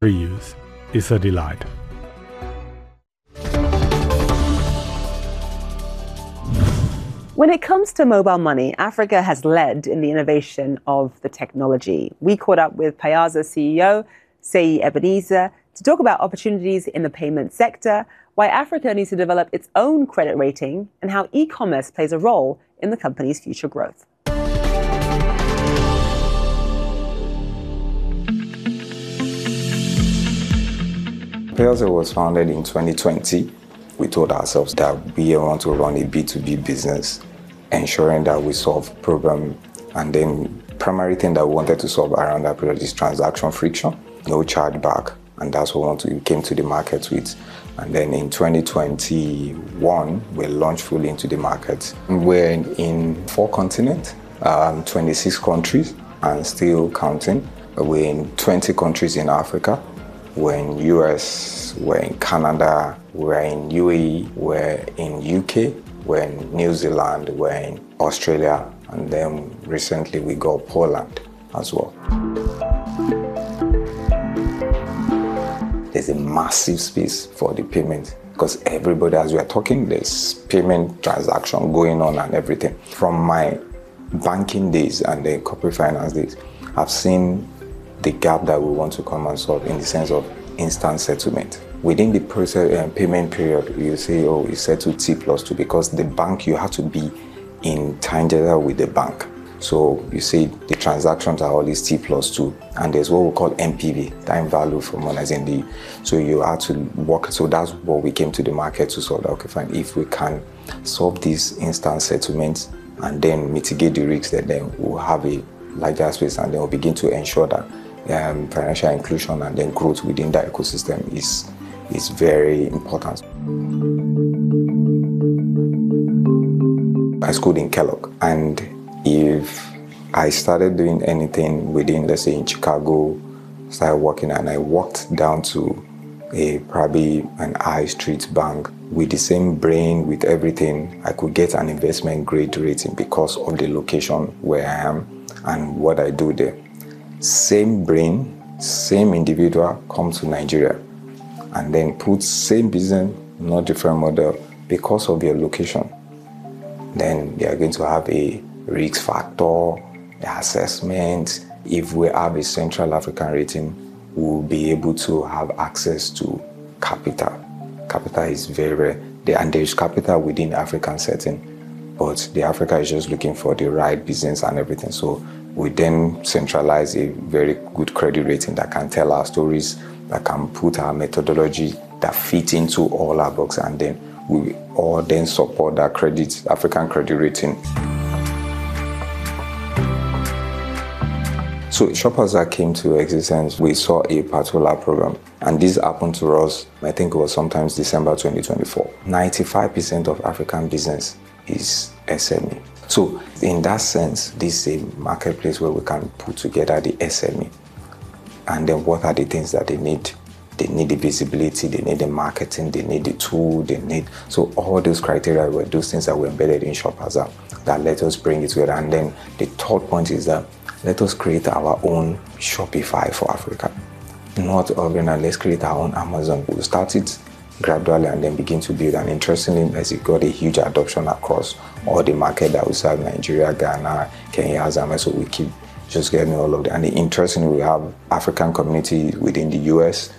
reuse is a delight. When it comes to mobile money, Africa has led in the innovation of the technology. We caught up with Payaza CEO, Seyi Ebenezer, to talk about opportunities in the payment sector, why Africa needs to develop its own credit rating, and how e-commerce plays a role in the company's future growth. Payaza was founded in 2020. We told ourselves that we want to run a B2B business, ensuring that we solve problem, and then primary thing that we wanted to solve around that period is transaction friction, no chargeback, and that's what we came to the market with. And then in 2021, we launched fully into the market. We're in 4 continents, 26 countries, and still counting. We're in 20 countries in Africa. We're in US, we're in Canada, we're in UAE, we're in UK, we're in New Zealand, we're in Australia, and then recently we got Poland as well. There's a massive space for the payment because everybody, as we are talking, there's payment transaction going on and everything. From my banking days and the corporate finance days, I've seen the gap that we want to come and solve in the sense of instant settlement. Within the process payment period, you say, oh, it's set to T+2 because the bank, you have to be in tangent with the bank. So you say the transactions are always T+2, and there's what we call MPV, time value for money, as in the, so you have to work. So that's what we came to the market to solve. Okay, fine. If we can solve these instant settlements and then mitigate the risks, then we'll have a larger space, and then we'll begin to ensure that financial inclusion and then growth within that ecosystem is very important. I schooled in Kellogg, and if I started doing anything within, let's say in Chicago, started working, and I walked down to probably an high street bank with the same brain, with everything, I could get an investment grade rating because of the location where I am and what I do there. Same brain, same individual come to Nigeria and then put same business, not different model, because of your location. Then they are going to have a risk factor, the assessment. If we have a Central African rating, we'll be able to have access to capital. Capital is very rare, and there is capital within African setting, but the Africa is just looking for the right business and everything. So we then centralize a very good credit rating that can tell our stories, that can put our methodology that fit into all our boxes, and then we all then support that credit, African credit rating. So Shoppers that came to existence, we saw a particular program, and this happened to us, I think it was sometimes December 2024. 95% of African business is SME. So in that sense, this is a marketplace where we can put together the SME. And then what are the things that they need? They need the visibility, they need the marketing, they need the tool, they need... So all those criteria were those things that were embedded in Shoppers that let us bring it together. And then the third point is that let us create our own Shopify for Africa. Not organize, let's create our own Amazon. We'll start it gradually and then begin to build. And interestingly, as it got a huge adoption across all the market that we serve, Nigeria, Ghana, Kenya, Zambia, so we keep just getting all of that. And interestingly, we have African community within the US,